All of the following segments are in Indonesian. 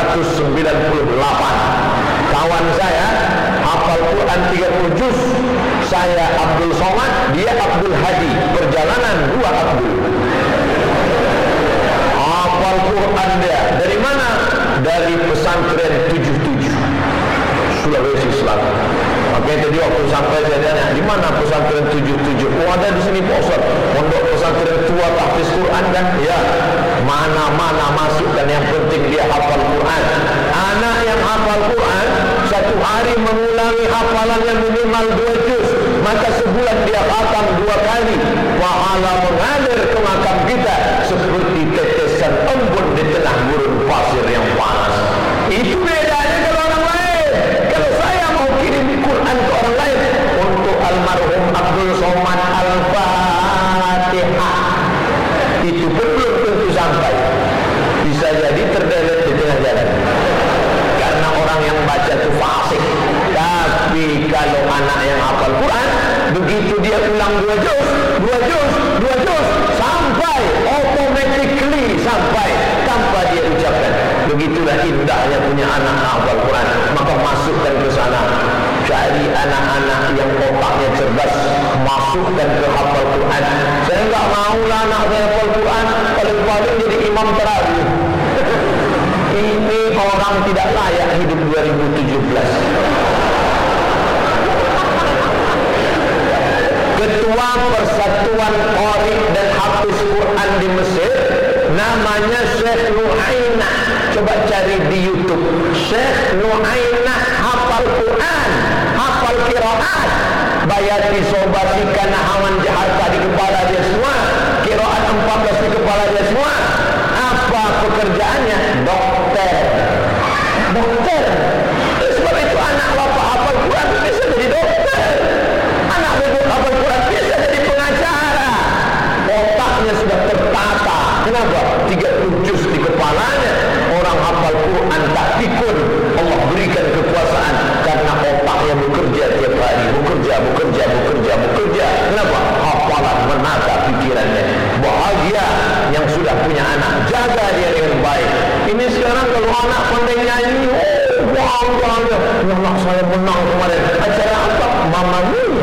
198. Kawan saya hafal Quran 30 juz. Saya Abdul Somad, dia Abdul Hadi. Perjalanan 2 Abdul. Hafal Quran dia. Dari mana? Dari pesantren 77 Sulawesi Selatan. Oke, tadi waktu sampai saya tanya, di mana pesantren 77? Oh, ada di sini Pak Ustaz. Pondok pesantren tua tahfiz Quran kan? Ya. Mana-mana masukkan, yang penting dia hafal Quran. Anak yang hafal Quran satu hari mengulangi hafalannya minimal 2 juz, maka sebulan dia khatam 2 kali. Pahala mengalir ke makam kita seperti tetesan embun di tengah gurun pasir yang panas. Itu bedanya kalau orang lain. Kalau saya mau kirim Quran ke orang lain, untuk almarhum Abdul Somad Al-Fatihah, itu pun belum tentu sampai. Bisa jadi terdelet di tengah jalan, karena orang yang baca itu fasik. Tapi kalau anak yang hafal Quran, begitu dia ulang 2 juz, sampai automatically, sampai tanpa dia ucapkan. Begitulah indahnya punya anak hafal Quran. Maka masukkan ke sana, cari anak-anak yang otaknya cerdas, masukkan ke hafal Quran. Saya enggak maulah anak saya hafal Quran, paling-paling jadi imam tarawih. Ini orang tidak layak hidup 2017. Ketua Persatuan Qari dan Hafiz Quran di Mesir namanya Syekh Nu'ainah. Coba cari di YouTube. Syekh Nu'ainah hafal Quran, hafal qiraat. Bayati sobati kana hawan jahat di kepala dia semua. Qiraat 14 di kepala dia semua. Apa pekerjaannya? Dokter. Sebab itu anak bapak hafal Quran bisa jadi dokter. Anak bapak hafal Quran bisa jadi pengacara. Otaknya sudah tertata. Kenapa? 30 juz di kepalanya. Orang hafal Quran tak pikun, Allah berikan kekuasaan karena otaknya bekerja tiap hari, bekerja. Kenapa? Hafalan menata pikirannya. Bahagia yang sudah punya anak, jaga dia dengan baik. Ini sekarang kalau anak pandai nyanyi, bangganya, anak saya menang kemarin. Acara apa? Mamma Mia.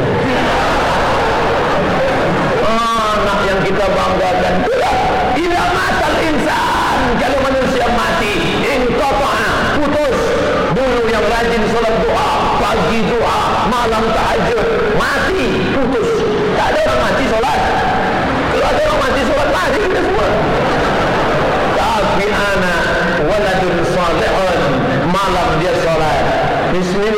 Anak yang kita banggakan. Tidak matal insan. Kalau manusia mati, putus. Dulu yang rajin salat doa, pagi doa, malam tahajud, mati, putus. Tak ada orang mati solat. Kalau ada orang mati solat, mati kita semua. Tapi anak waladun salihun, malam dia solat. Bismillah.